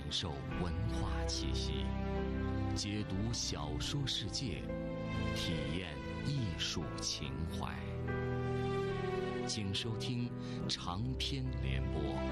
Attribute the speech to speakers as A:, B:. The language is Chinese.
A: 受文化气息，解读小说世界，体验艺术情怀。请收听长篇联播